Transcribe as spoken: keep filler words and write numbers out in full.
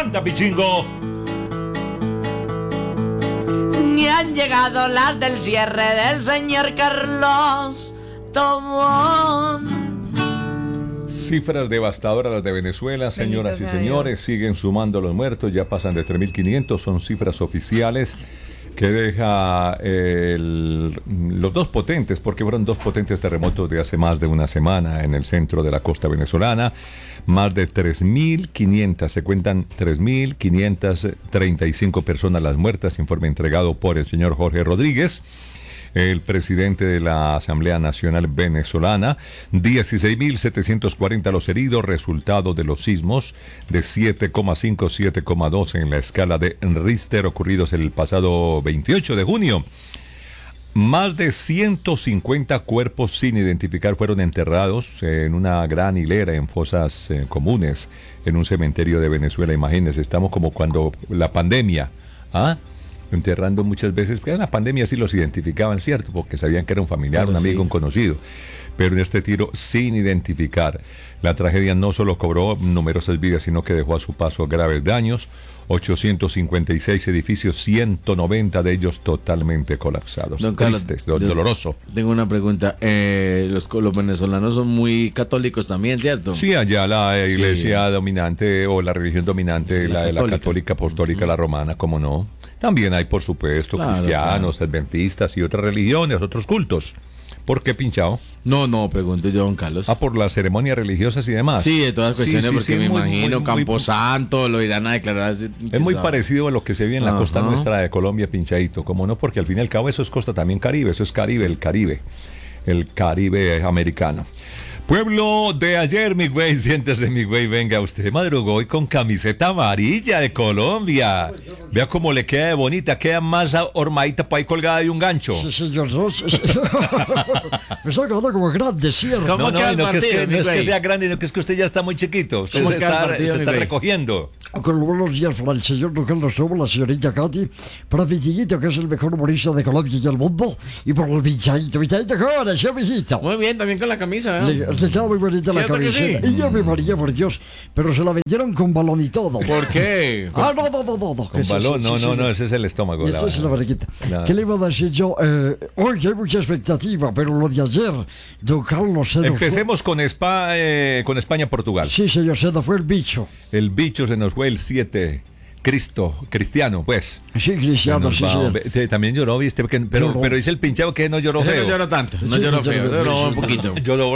Canta, Pichingo. Ni han llegado las del cierre del señor Carlos Tobón. Cifras devastadoras las de Venezuela, señoras y señores, siguen sumando los muertos, ya pasan de tres mil quinientos, son cifras oficiales que deja el, los dos potentes, porque fueron dos potentes terremotos de hace más de una semana en el centro de la costa venezolana, más de tres mil quinientas, se cuentan tres mil quinientas treinta y cinco personas las muertas, informe entregado por el señor Jorge Rodríguez, el presidente de la Asamblea Nacional Venezolana. Dieciséis mil setecientos cuarenta los heridos, resultado de los sismos de siete coma cinco, siete coma dos en la escala de Richter ocurridos el pasado veintiocho de junio. Más de ciento cincuenta cuerpos sin identificar fueron enterrados en una gran hilera en fosas eh, comunes en un cementerio de Venezuela. Imagínense, estamos como cuando la pandemia, ¿ah? enterrando muchas veces, porque en la pandemia sí los identificaban, ¿cierto? Porque sabían que era un familiar, claro, un amigo, sí, un conocido. Pero en este tiro, sin identificar. La tragedia no solo cobró numerosas vidas, sino que dejó a su paso graves daños. ochocientos cincuenta y seis edificios, ciento noventa de ellos totalmente colapsados. Don Carlos, Tristes, do- doloroso. Tengo una pregunta. Eh, los, los venezolanos son muy católicos también, ¿cierto? Sí, allá la iglesia Sí. dominante o la religión dominante, la, La la, católica. la católica apostólica, uh-huh. la romana, ¿cómo no? También hay, por supuesto, Claro, cristianos, claro. adventistas y otras religiones, otros cultos. ¿Por qué, pinchado? No, no, pregunto yo, don Carlos. Ah, por las ceremonias religiosas y demás. Sí, de todas cuestiones, Sí, sí, porque sí, me muy, imagino muy, Camposanto lo irán a declarar. así, Es muy sabe. parecido a lo que se ve en la Ajá. costa nuestra de Colombia, pinchadito. ¿Cómo no? Porque al fin y al cabo eso es costa también Caribe, eso es Caribe, sí. el Caribe. El Caribe americano. Pueblo de ayer, mi güey, siéntese, mi güey, venga, usted madrugó hoy con camiseta amarilla de Colombia. Vea cómo le queda de bonita, queda más hormadita para ahí colgada de un gancho. Sí, señor, no, sí, sí. Me está quedando como grande, ¿cierto? ¿Cómo No, no, queda el no, que es partido, que, mi no es que güey? sea grande, no que es que usted ya está muy chiquito. Usted ¿Cómo se queda el está, partido, se mi está güey? recogiendo. Con los buenos días para el señor Don Carlos Tobón, la señorita Katy, para Vitiguito, que es el mejor humorista de Colombia y el mundo, y por el Pinchadito. Pinchadito, ¿cómo amaneció, mijito? Muy bien, también con la camisa, Le, ¿eh? le queda muy bonita la ¿Cierto que camiseta. sí? Y yo me maría, por Dios, pero se la vendieron con balón y todo. ¿Por qué? Ah, no, no, no, no. no. Con Eso, balón, sí, no, sí, no, sí. no, ese es el estómago. Eso es la barriguita. Claro. ¿Qué le iba a decir yo? Eh, hoy hay mucha expectativa, pero lo de ayer, Don Carlos se nos Empecemos con, Spa, eh, con España-Portugal. fue. Sí, señor, se nos fue el bicho. El bicho se nos fue el siete. Cristo, cristiano, pues. Sí, Cristiano, Nos sí, va, señor. hombre. Te- También lloró, viste, que- pero, Lloró. pero dice el pinchado que no lloró Ese feo. no lloró tanto, no Sí, lloró sí, feo, sí, lloró sí, un sí. poquito. Lloró